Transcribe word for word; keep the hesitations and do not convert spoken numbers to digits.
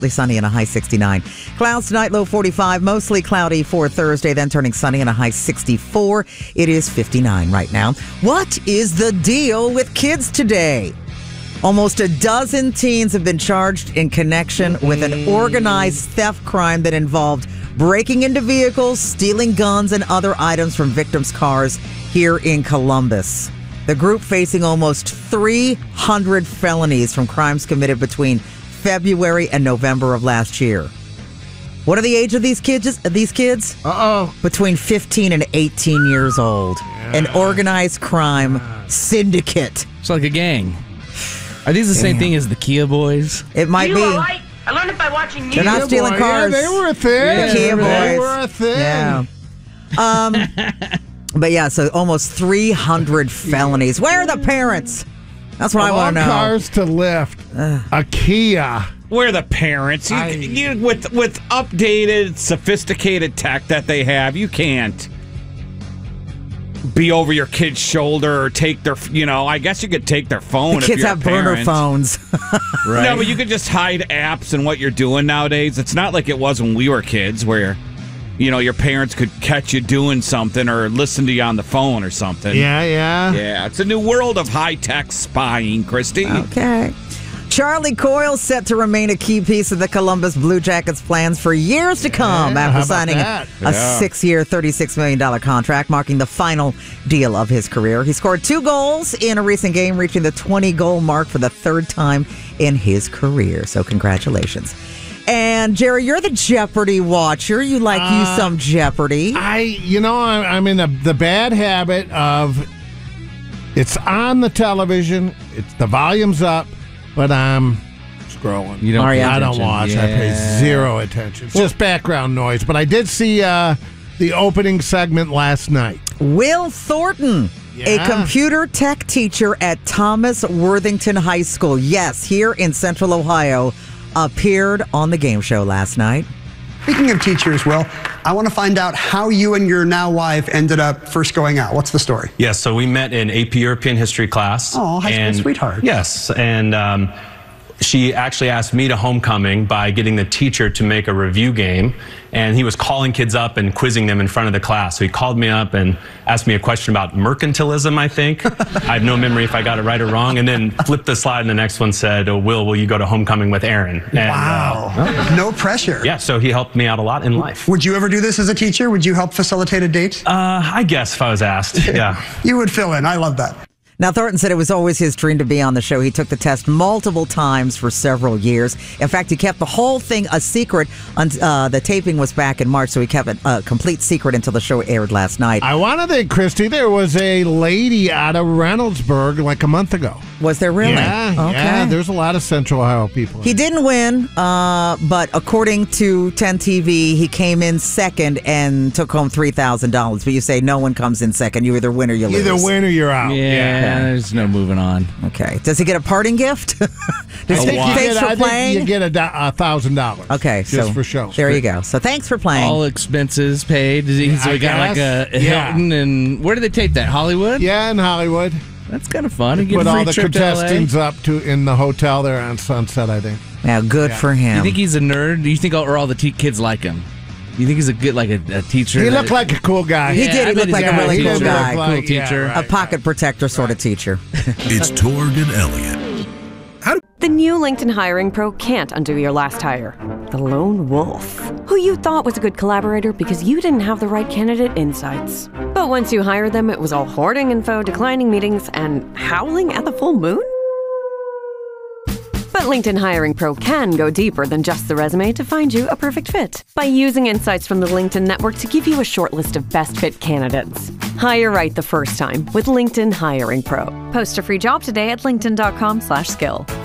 Sunny and a high sixty-nine. Clouds tonight, low forty-five. Mostly cloudy for Thursday, then turning sunny and a high sixty-four. It is fifty-nine right now. What is the deal with kids today? Almost a dozen teens have been charged in connection with an organized theft crime that involved breaking into vehicles, stealing guns and other items from victims' cars here in Columbus. The group facing almost three hundred felonies from crimes committed between February and November of last year. What are the age of these kids? These kids? Uh-oh. Between fifteen and eighteen years old. Yeah. An organized crime syndicate. It's like a gang. Are these the Damn. same thing as the Kia Boys? It might you be. Were right. I learned it by watching you. They're not stealing boy. cars. Yeah, they were a thing. Yeah, the Kia Boys. They were a thing. Yeah. Um, but yeah, so almost three hundred felonies. Where are the parents? That's what I want to know. Cars to lift. Ugh. A Kia. We're the parents. You, I, you, with with updated, sophisticated tech that they have, you can't be over your kid's shoulder or take their, you know, I guess you could take their phone. The if kids you're have a burner parent. phones. Right. No, but you could just hide apps and what you're doing nowadays. It's not like it was when we were kids where, you know, your parents could catch you doing something or listen to you on the phone or something. Yeah, yeah. Yeah, it's a new world of high-tech spying, Christy. Okay. Charlie Coyle set to remain a key piece of the Columbus Blue Jackets' plans for years to come yeah, after signing a, that? a yeah. six-year, thirty-six million dollars contract, marking the final deal of his career. He scored two goals in a recent game, reaching the twenty-goal mark for the third time in his career. So congratulations. And, Jerry, you're the Jeopardy watcher. You like uh, you some Jeopardy. I, you know, I'm, I'm in the, the bad habit of it's on the television, it's the volume's up, but I'm scrolling. You don't I pay don't attention. watch. Yeah. I pay zero attention. It's just background noise. But I did see uh, the opening segment last night. Will Thornton, Yeah. a computer tech teacher at Thomas Worthington High School, yes, here in Central Ohio, appeared on the game show last night. Speaking of teachers, Will, I want to find out how you and your now wife ended up first going out. What's the story? Yes, so we met in A P European History class. Oh, high school and, sweetheart. Yes, and um, she actually asked me to homecoming by getting the teacher to make a review game, and he was calling kids up and quizzing them in front of the class. So he called me up and asked me a question about mercantilism, I think. I have no memory if I got it right or wrong, and then flipped the slide, and the next one said, oh, Will, will you go to homecoming with Aaron? And, wow. Uh, no pressure. Yeah, so he helped me out a lot in life. Would you ever do this as a teacher? Would you help facilitate a date? Uh, I guess if I was asked, yeah. You would fill in. I love that. Now, Thornton said it was always his dream to be on the show. He took the test multiple times for several years. In fact, he kept the whole thing a secret. Uh, the taping was back in March, so he kept it a complete secret until the show aired last night. I want to think, Christy, there was a lady out of Reynoldsburg like a month ago. Was there really? Yeah, okay. yeah. There's a lot of Central Ohio people. He didn't win, uh, but according to ten T V, he came in second and took home three thousand dollars. But you say no one comes in second. You either win or you lose. Either win or you're out. Yeah, yeah. there's no moving on. Okay. Does he get a parting gift? Does I he think, you thanks get, for I playing? think you get a do- a thousand dollars. Okay, just so for show. There you go. So thanks for playing. All expenses paid. Does he, so I he got like a, guess. a Yeah. Hilton, and where did they tape that? Hollywood? Yeah, in Hollywood. That's kind of fun. He get Put a free all the trip to L A. contestants up to in the hotel there on Sunset, I think. Now, good Yeah. for him. You think he's a nerd? Do you think all, or all the te- kids like him? You think he's a good, like a, a teacher? He that- looked like a cool guy. He did. He I bet looked he's like a a really teacher. cool guy. Cool Like, yeah, teacher. right. a pocket protector sort of teacher. It's Torg and Elliott. The new LinkedIn Hiring Pro can't undo your last hire. The lone wolf, who you thought was a good collaborator because you didn't have the right candidate insights. But once you hired them, it was all hoarding info, declining meetings, and howling at the full moon? But LinkedIn Hiring Pro can go deeper than just the resume to find you a perfect fit by using insights from the LinkedIn network to give you a short list of best fit candidates. Hire right the first time with LinkedIn Hiring Pro. Post a free job today at linkedin dot com slash skill.